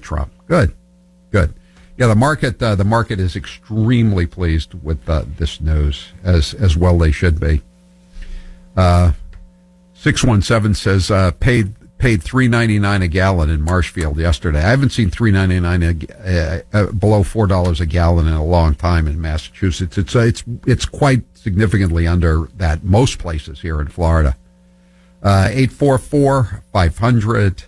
Trump. Good. Yeah, the market is extremely pleased with this news, as well they should be. 617 says paid $3.99 a gallon in Marshfield yesterday. I haven't seen $3.99 below $4 a gallon in a long time in Massachusetts. It's quite significantly under that most places here in Florida. 844-500-4242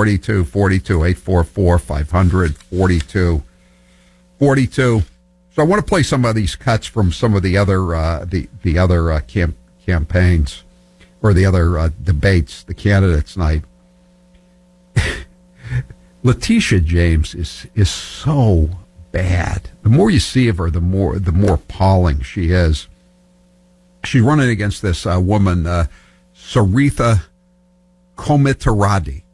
844-500-4242. So I want to play some of these cuts from some of the other campaigns or the other debates, the candidates' night. Letitia James is so bad. The more you see of her, the more appalling she is. She's running against this woman, Saritha Komatarati.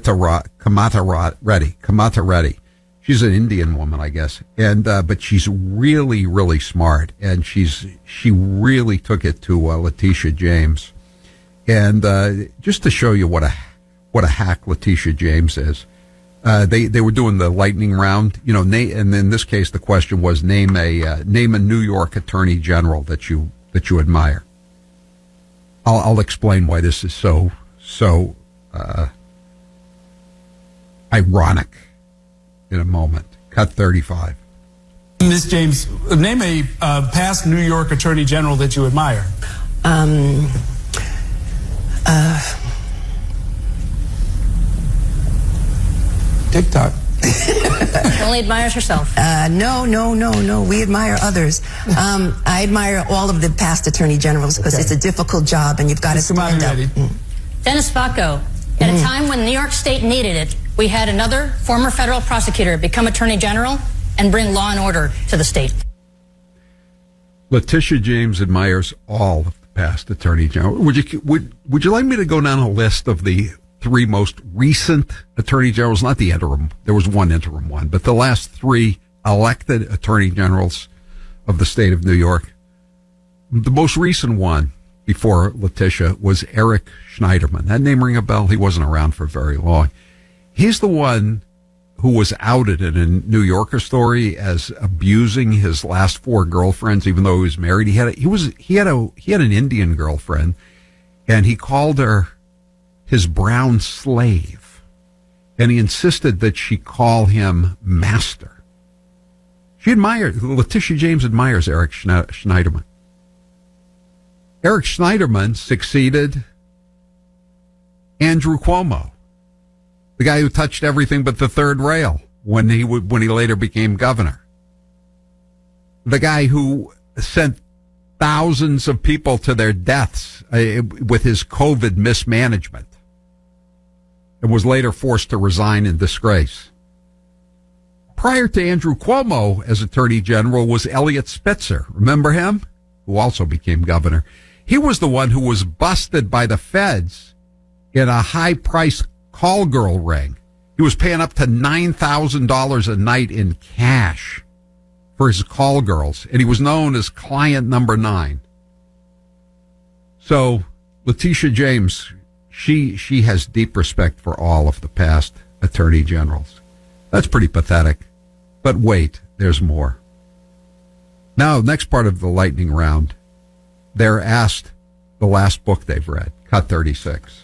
She's an Indian woman, I guess, and but she's really, really smart, and she really took it to Letitia James, and just to show you what a hack Letitia James is. They were doing the lightning round, and in this case, the question was name a New York Attorney General that you admire. I'll explain why this is so ironic in a moment. Cut 35. Ms. James, name a past New York Attorney General that you admire. TikTok. Only admires herself. No. We admire others. I admire all of the past attorney generals because it's a difficult job and you've got to stand up. Dennis Bacco. At a time when New York State needed it, we had another former federal prosecutor become attorney general and bring law and order to the state. Letitia James admires all of the past attorney general. Would you like me to go down a list of the three most recent attorney generals, not the interim, there was one interim one, but the last three elected attorney generals of the state of New York? The most recent one before Letitia was Eric Schneiderman. That name ring a bell? He wasn't around for very long. He's the one who was outed in a New Yorker story as abusing his last four girlfriends, even though he was married. He had an Indian girlfriend, and he called her his brown slave, and he insisted that she call him master. Letitia James admires Eric Schneiderman. Eric Schneiderman succeeded Andrew Cuomo, the guy who touched everything but the third rail when he later became governor. The guy who sent thousands of people to their deaths with his COVID mismanagement and was later forced to resign in disgrace. Prior to Andrew Cuomo as Attorney General was Eliot Spitzer. Remember him? Who also became governor. He was the one who was busted by the feds in a high-priced call girl ring. He was paying up to $9,000 a night in cash for his call girls, and he was known as Client Number 9. So Letitia James, she has deep respect for all of the past attorney generals. That's pretty pathetic. But wait, there's more. Now, next part of the lightning round, they're asked the last book they've read. Cut 36.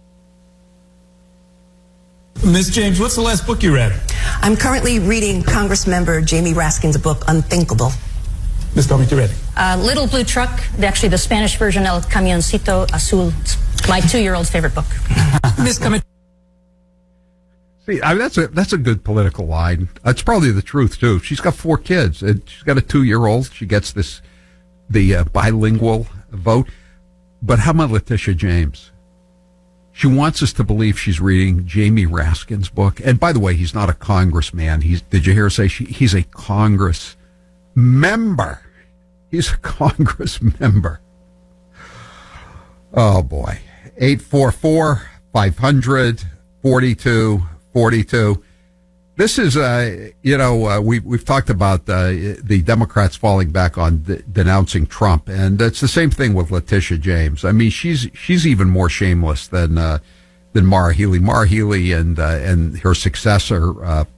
Ms. James, what's the last book you read? I'm currently reading Congressmember Jamie Raskin's book, Unthinkable. Ms. Comey, Little Blue Truck, actually the Spanish version, El Camioncito Azul. It's my 2-year-old's favorite book. Ms. Comey. See, that's a good political line. That's probably the truth, too. She's got 4 kids. And she's got a 2-year-old. She gets the bilingual vote. But how about Letitia James? She wants us to believe she's reading Jamie Raskin's book. And by the way, he's not a congressman. Did you hear her say he's a Congress member? He's a Congress member. Oh, boy. 844-500-4242. This is, we've talked about the Democrats falling back on denouncing Trump, and it's the same thing with Letitia James. I mean, she's even more shameless than Maura Healey. Maura Healey and her successor